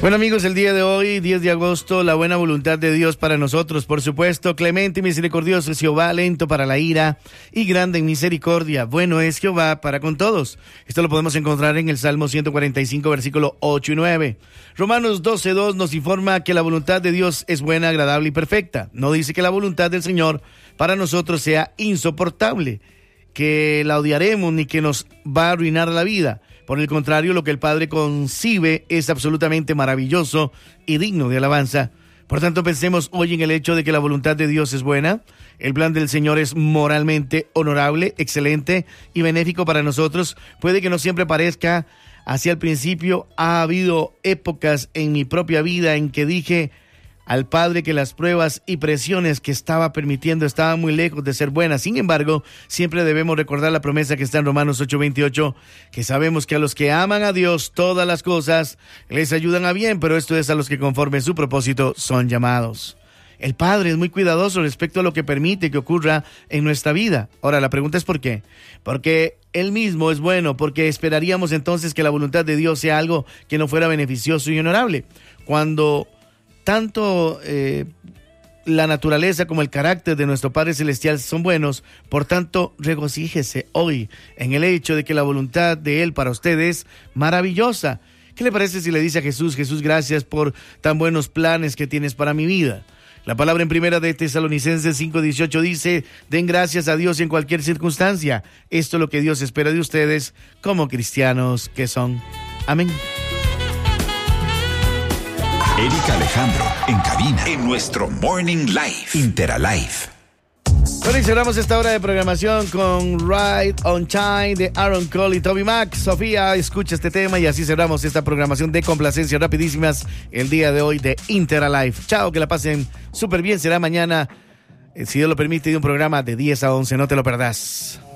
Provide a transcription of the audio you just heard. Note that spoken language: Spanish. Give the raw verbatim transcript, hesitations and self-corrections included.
Bueno, amigos, el día de hoy, diez de agosto, la buena voluntad de Dios para nosotros, por supuesto. Clemente y misericordioso es Jehová, lento para la ira y grande en misericordia. Bueno es Jehová para con todos. Esto lo podemos encontrar en el Salmo ciento cuarenta y cinco, versículo ocho y nueve. Romanos doce dos nos informa que la voluntad de Dios es buena, agradable y perfecta. No dice que la voluntad del Señor para nosotros sea insoportable, que la odiaremos ni que nos va a arruinar la vida. Por el contrario, lo que el Padre concibe es absolutamente maravilloso y digno de alabanza. Por tanto, pensemos hoy en el hecho de que la voluntad de Dios es buena, el plan del Señor es moralmente honorable, excelente y benéfico para nosotros. Puede que no siempre parezca así al principio. Ha habido épocas en mi propia vida en que dije al Padre que las pruebas y presiones que estaba permitiendo estaban muy lejos de ser buenas. Sin embargo, siempre debemos recordar la promesa que está en Romanos ocho veintiocho, que sabemos que a los que aman a Dios todas las cosas les ayudan a bien, pero esto es a los que conforme su propósito son llamados. El Padre es muy cuidadoso respecto a lo que permite que ocurra en nuestra vida. Ahora, la pregunta es ¿por qué? Porque Él mismo es bueno, porque esperaríamos entonces que la voluntad de Dios sea algo que no fuera beneficioso y honorable. Cuando tanto eh, la naturaleza como el carácter de nuestro Padre Celestial son buenos, por tanto, regocíjese hoy en el hecho de que la voluntad de Él para usted es maravillosa. ¿Qué le parece si le dice a Jesús: Jesús, gracias por tan buenos planes que tienes para mi vida? La palabra en primera de Tesalonicenses cinco dieciocho dice: den gracias a Dios en cualquier circunstancia. Esto es lo que Dios espera de ustedes como cristianos que son. Amén. Erika Alejandro, en cabina, en nuestro Morning Live, Interalife. Bueno, y cerramos esta hora de programación con Ride on Time de Aaron Cole y Toby Mac. Sofía, escucha este tema y así cerramos esta programación de complacencias rapidísimas el día de hoy de Interalife. Chao, que la pasen súper bien. Será mañana, si Dios lo permite, de un programa de diez a once. No te lo perdás.